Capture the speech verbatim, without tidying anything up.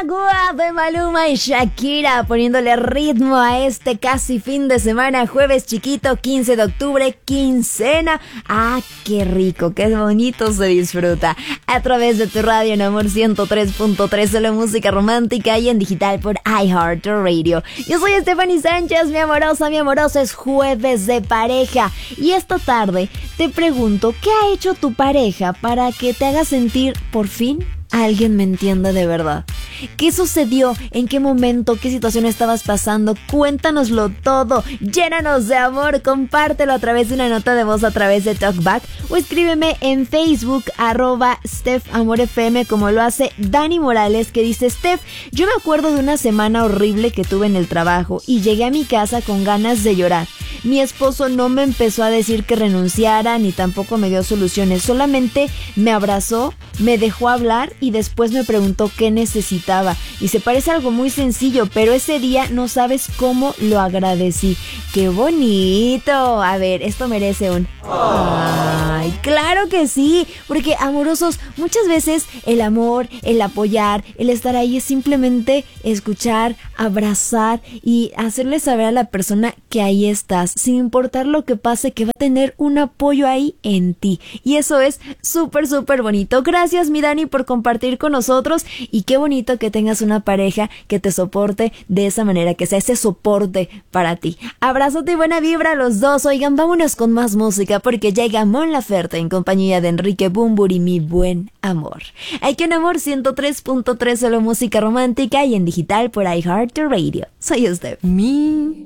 Agua de Maluma y Shakira poniéndole ritmo a este casi fin de semana, jueves chiquito, quince de octubre, quincena. Ah, qué rico, qué bonito se disfruta. A través de tu radio en Amor ciento tres punto tres, solo música romántica y en digital por iHeartRadio. Yo soy Stephanie Sánchez, mi amorosa, mi amoroso, es jueves de pareja. Y esta tarde te pregunto, ¿qué ha hecho tu pareja para que te haga sentir por fin alguien me entiende de verdad? ¿Qué sucedió? ¿En qué momento? ¿Qué situación estabas pasando? Cuéntanoslo todo. Llénanos de amor. Compártelo a través de una nota de voz a través de TalkBack o escríbeme en Facebook arroba StephAmorFM, como lo hace Dani Morales, que dice: Steph, yo me acuerdo de una semana horrible que tuve en el trabajo y llegué a mi casa con ganas de llorar. Mi esposo no me empezó a decir que renunciara ni tampoco me dio soluciones, solamente me abrazó, me dejó hablar y después me preguntó qué necesitaba. Y se parece algo muy sencillo, pero ese día no sabes cómo lo agradecí. ¡Qué bonito! A ver, esto merece un... ¡Ay, claro que sí! Porque, amorosos, muchas veces el amor, el apoyar, el estar ahí es simplemente escuchar, abrazar y hacerle saber a la persona que ahí estás, sin importar lo que pase, que va a tener un apoyo ahí en ti. Y eso es súper, súper bonito. Gracias, mi Dani, por compartir con nosotros. Y qué bonito que tengas una pareja que te soporte de esa manera, que sea ese soporte para ti. Abrazote y buena vibra a los dos. Oigan, vámonos con más música porque llega Mon Laferte en compañía de Enrique Bunbury, mi buen amor. Hay que en Amor ciento tres punto tres, solo música romántica y en digital por iHeartRadio. Soy Steph. Mi